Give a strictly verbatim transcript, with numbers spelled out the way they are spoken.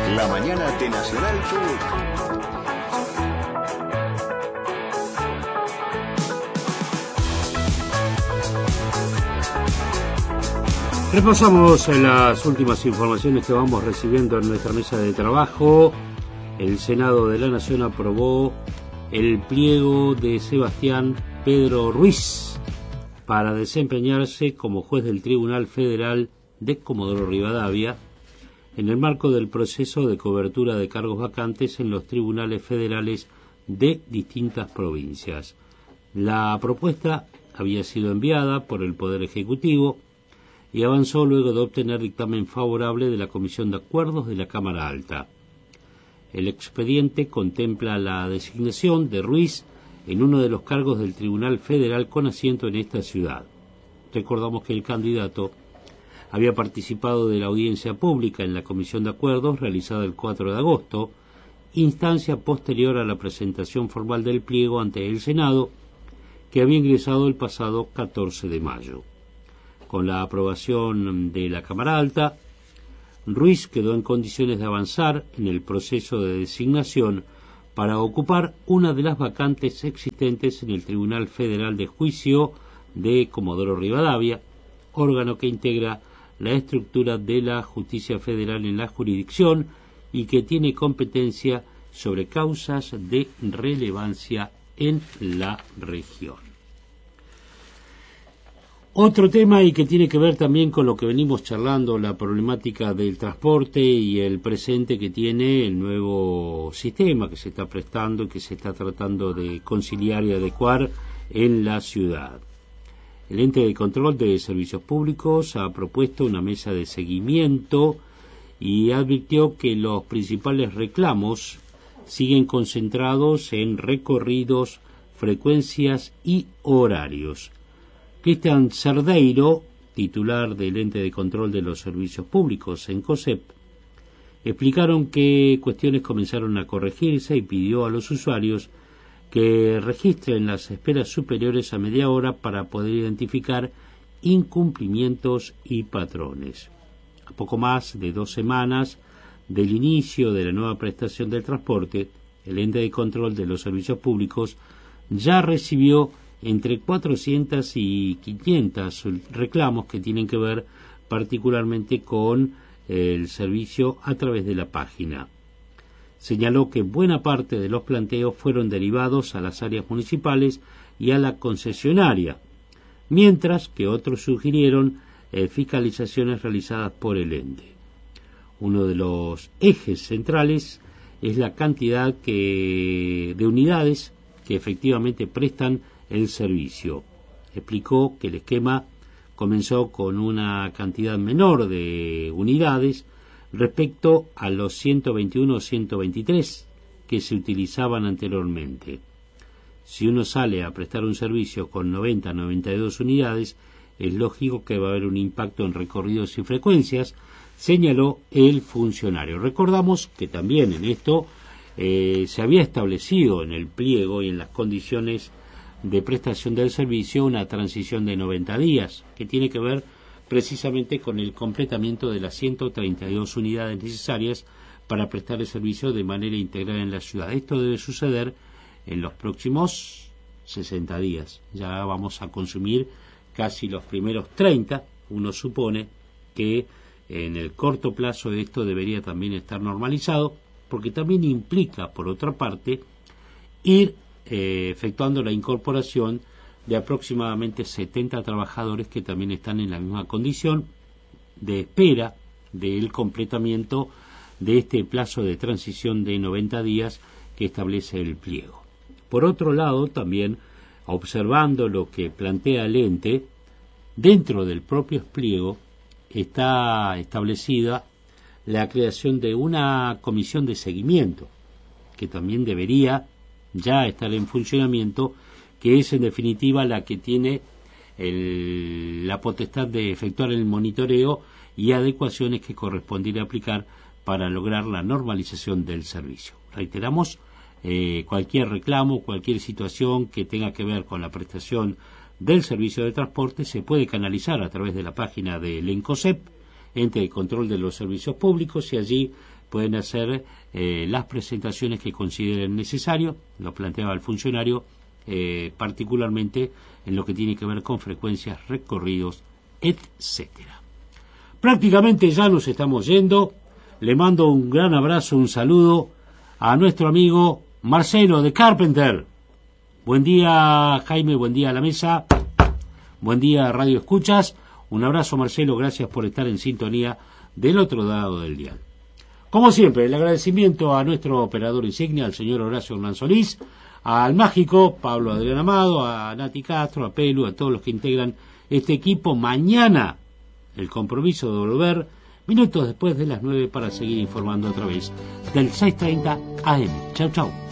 La mañana de Nacional Chubut. Repasamos las últimas informaciones que vamos recibiendo en nuestra mesa de trabajo. El Senado de la Nación aprobó el pliego de Sebastián Pedro Ruiz para desempeñarse como juez del Tribunal Federal de Comodoro Rivadavia en el marco del proceso de cobertura de cargos vacantes en los tribunales federales de distintas provincias. La propuesta había sido enviada por el Poder Ejecutivo y avanzó luego de obtener dictamen favorable de la Comisión de Acuerdos de la Cámara Alta. El expediente contempla la designación de Ruiz en uno de los cargos del Tribunal Federal con asiento en esta ciudad. Recordamos que el candidato había participado de la audiencia pública en la Comisión de Acuerdos realizada el cuatro de agosto, instancia posterior a la presentación formal del pliego ante el Senado, que había ingresado el pasado catorce de mayo. Con la aprobación de la Cámara Alta, Ruiz quedó en condiciones de avanzar en el proceso de designación para ocupar una de las vacantes existentes en el Tribunal Federal de Juicio de Comodoro Rivadavia, órgano que integra la estructura de la justicia federal en la jurisdicción y que tiene competencia sobre causas de relevancia en la región. Otro tema y que tiene que ver también con lo que venimos charlando, la problemática del transporte y el presente que tiene el nuevo sistema que se está prestando y que se está tratando de conciliar y adecuar en la ciudad. El ente de control de servicios públicos ha propuesto una mesa de seguimiento y advirtió que los principales reclamos siguen concentrados en recorridos, frecuencias y horarios. Cristian Cerdeiro, titular del ente de control de los servicios públicos en COSEP, explicaron que cuestiones comenzaron a corregirse y pidió a los usuarios que registren las esperas superiores a media hora para poder identificar incumplimientos y patrones. A poco más de dos semanas del inicio de la nueva prestación del transporte, el ente de control de los servicios públicos ya recibió entre cuatrocientos y quinientos reclamos que tienen que ver particularmente con el servicio a través de la página. Señaló que buena parte de los planteos fueron derivados a las áreas municipales y a la concesionaria, mientras que otros sugirieron eh, fiscalizaciones realizadas por el ente. Uno de los ejes centrales es la cantidad que, de unidades que efectivamente prestan el servicio. Explicó que el esquema comenzó con una cantidad menor de unidades respecto a los ciento veintiuno o ciento veintitrés que se utilizaban anteriormente. Si uno sale a prestar un servicio con noventa a noventa y dos unidades, es lógico que va a haber un impacto en recorridos y frecuencias, señaló el funcionario. Recordamos que también en esto eh, se había establecido en el pliego y en las condiciones de prestación del servicio una transición de noventa días, que tiene que ver precisamente con el completamiento de las ciento treinta y dos unidades necesarias para prestar el servicio de manera integral en la ciudad. Esto debe suceder en los próximos sesenta días. Ya vamos a consumir casi los primeros treinta. Uno supone que en el corto plazo esto debería también estar normalizado, porque también implica, por otra parte, ir eh, efectuando la incorporación de aproximadamente setenta trabajadores que también están en la misma condición de espera del completamiento de este plazo de transición de noventa días que establece el pliego. Por otro lado, también observando lo que plantea el ente, dentro del propio pliego está establecida la creación de una comisión de seguimiento que también debería ya estar en funcionamiento, que es en definitiva la que tiene el, la potestad de efectuar el monitoreo y adecuaciones que correspondiera aplicar para lograr la normalización del servicio. Reiteramos, eh, cualquier reclamo, cualquier situación que tenga que ver con la prestación del servicio de transporte se puede canalizar a través de la página del ENCOSEP ente de control de los servicios públicos, y allí pueden hacer eh, las presentaciones que consideren necesario, lo planteaba el funcionario, eh, particularmente en lo que tiene que ver con frecuencias, recorridos, etcétera. Prácticamente ya nos estamos yendo. Le mando un gran abrazo, un saludo a nuestro amigo Marcelo de Carpenter. Buen día, Jaime, buen día a la mesa, buen día, Radio Escuchas. Un abrazo, Marcelo, gracias por estar en sintonía del otro lado del dial. Como siempre, el agradecimiento a nuestro operador insignia, al señor Horacio Hernán Solís, al mágico Pablo Adrián Amado, a Nati Castro, a Pelu, a todos los que integran este equipo. Mañana el compromiso de volver minutos después de las nueve para seguir informando a través del seiscientos treinta A M. Chau, chau.